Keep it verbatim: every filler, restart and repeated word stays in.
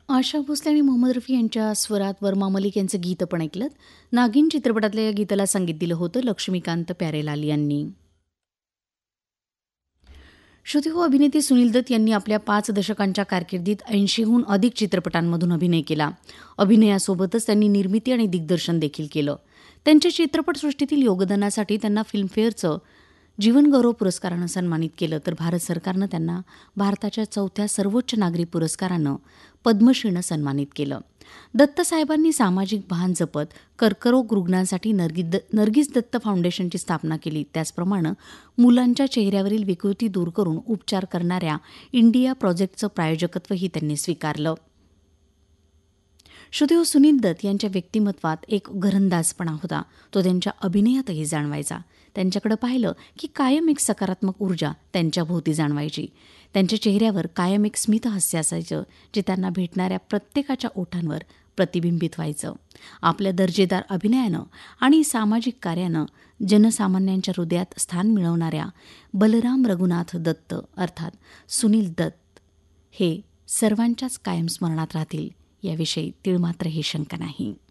आशा भोसले आणि मोहम्मद रफी यांच्या स्वरात वर्मा मलिक यांचं गीत आपण ऐकलं. नागिन चित्रपटातल्या या गीताला संगीत दिलं होतं लक्ष्मीकांत प्यारेलाल यांनी. श्रुतिहो अभिनेते सुनील दत्त यांनी आपल्या पाच दशकांच्या कारकिर्दीत ऐंशीहून अधिक चित्रपटांमधून अभिनय केला. अभिनयासोबतच त्यांनी निर्मिती आणि दिग्दर्शन देखील केलं. त्यांच्या चित्रपटसृष्टीतील योगदानासाठी त्यांना फिल्मफेअरचं जीवनगौरव पुरस्कारानं सन्मानित केलं, तर भारत सरकारनं त्यांना भारताच्या चौथ्या सर्वोच्च नागरी पुरस्कारानं पद्मश्रीनं सन्मानित केलं. दत्तसाहेबांनी सामाजिक भान जपत कर्करोग रुग्णांसाठी नर्गिद नर्गिस दत्त फाउंडेशनची स्थापना केली. त्याचप्रमाणे मुलांच्या चेहऱ्यावरील विकृती दूर करून उपचार करणाऱ्या इंडिया प्रोजेक्टचं प्रायोजकत्वही त्यांनी स्वीकारलं. श्रुतिहो सुनील दत्त यांच्या व्यक्तिमत्वात एक घरंदाजपणा होता. तो त्यांच्या अभिनयातही जाणवायचा. त्यांच्याकडे पाहिलं की कायम एक सकारात्मक ऊर्जा त्यांच्या भोवती जाणवायची. त्यांच्या चेहऱ्यावर कायम एक स्मित हास्य असायचं, जे त्यांना भेटणाऱ्या प्रत्येकाच्या ओठांवर प्रतिबिंबित व्हायचं. आपल्या दर्जेदार अभिनयानं आणि सामाजिक कार्यानं जनसामान्यांच्या हृदयात स्थान मिळवणाऱ्या बलराम रघुनाथ दत्त अर्थात सुनील दत्त हे सर्वांच्याच कायम स्मरणात राहतील, याविषयी तीळमात्रही शंका नाही.